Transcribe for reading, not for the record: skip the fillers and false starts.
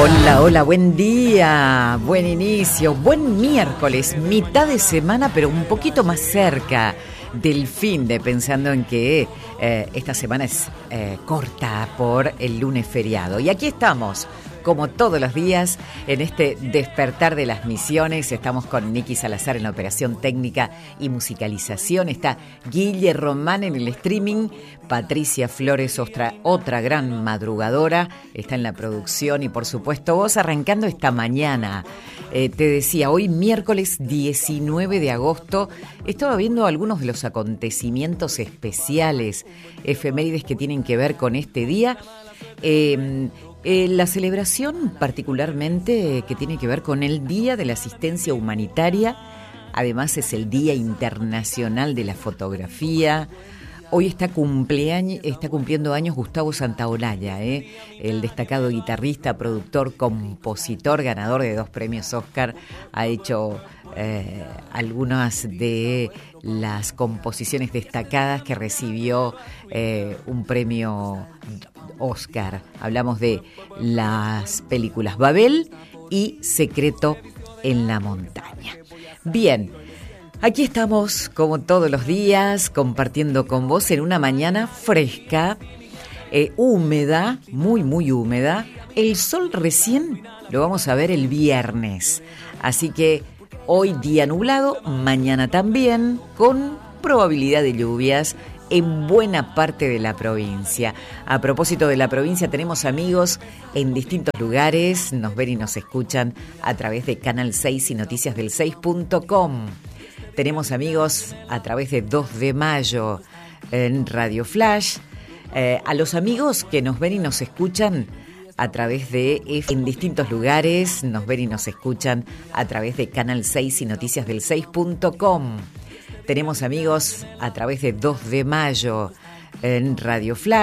Hola, hola, buen día, buen inicio, buen miércoles, mitad de semana, pero un poquito más cerca del fin de, pensando en que esta semana es corta por el lunes feriado. Y aquí estamos, como todos los días, en este despertar de las misiones. Estamos con Nicky Salazar en la operación técnica y musicalización. Está Guille Román en el streaming. Patricia Flores, otra gran madrugadora, está en la producción. Y por supuesto vos, arrancando esta mañana. Te decía, hoy miércoles 19 de agosto, estaba viendo algunos de los acontecimientos especiales, efemérides que tienen que ver con este día. La celebración particularmente que tiene que ver con el Día de la Asistencia Humanitaria. Además es el Día Internacional de la Fotografía. Hoy está cumpliendo años Gustavo Santaolalla, el destacado guitarrista, productor, compositor, ganador de 2 premios Oscar. Ha hecho algunas de las composiciones destacadas que recibió un premio Oscar. Hablamos de las películas Babel y Secreto en la Montaña. Bien, aquí estamos como todos los días compartiendo con vos en una mañana fresca, húmeda, muy muy húmeda. El sol recién lo vamos a ver el viernes, así que hoy día nublado, mañana también, con probabilidad de lluvias en buena parte de la provincia. A propósito de la provincia, tenemos amigos en distintos lugares, nos ven y nos escuchan a través de Canal 6 y noticiasdel6.com. Tenemos amigos a través de 2 de mayo en Radio Flash. A los amigos que nos ven y nos escuchan a través de en distintos lugares, nos ven y nos escuchan a través de Canal 6 y noticiasdel6.com. Tenemos amigos a través de 2 de mayo en Radio Flash.